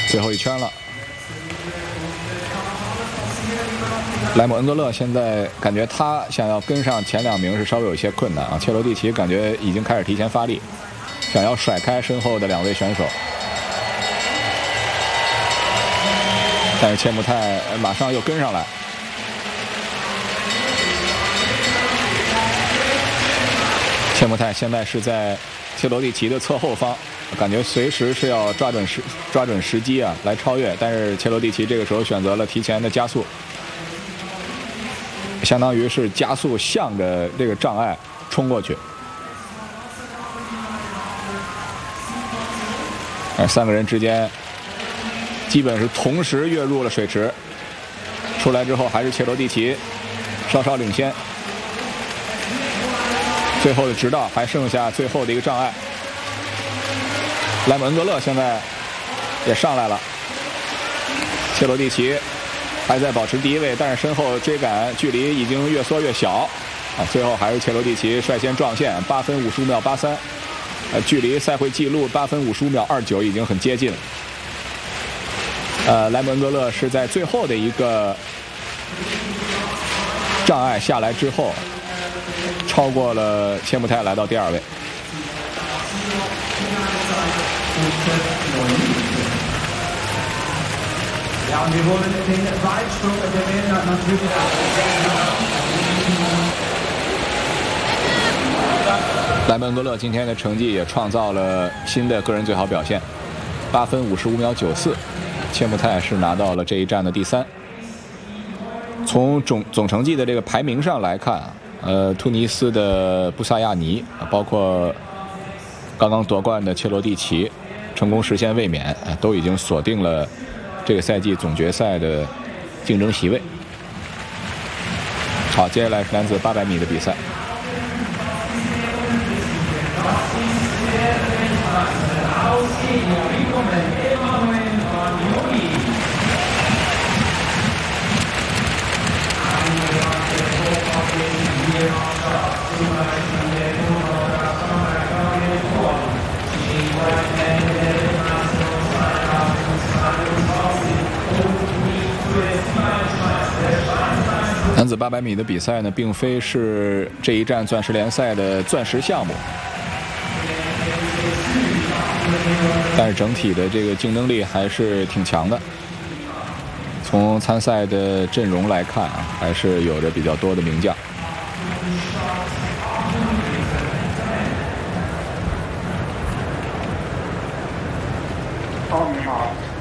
最后一圈了。莱姆恩格勒现在感觉他想要跟上前2名是稍微有一些困难啊。切罗蒂奇感觉已经开始提前发力，想要甩开身后的2位选手，但是切姆泰马上又跟上来。切姆泰现在是在切罗蒂奇的侧后方，感觉随时是要抓准时机啊来超越，但是切罗蒂奇这个时候选择了提前的加速，相当于是加速向着这个障碍冲过去。3个人之间基本是同时跃入了水池，出来之后还是切罗蒂奇稍稍领先。最后的直道还剩下最后的一个障碍，莱姆恩格勒现在也上来了，切罗蒂奇还在保持第1位，但是身后追赶距离已经越缩越小啊！最后还是切罗蒂奇率先撞线，8分55秒83，距离赛会纪录8分55秒29已经很接近了。莱姆恩格勒是在最后的一个障碍下来之后，超过了切姆泰，来到第2位。莱姆恩格勒今天的成绩也创造了新的个人最好表现，8分55秒94，切姆泰是拿到了这一站的第3。从总成绩的这个排名上来看，突尼斯的布萨亚尼，包括刚刚夺冠的切罗蒂奇，成功实现卫冕，都已经锁定了这个赛季总决赛的竞争席位。好，接下来是男子800米的比赛。男子800米的比赛呢，并非是这一站钻石联赛的钻石项目，但是整体的这个竞争力还是挺强的。从参赛的阵容来看啊，还是有着比较多的名将。 你好。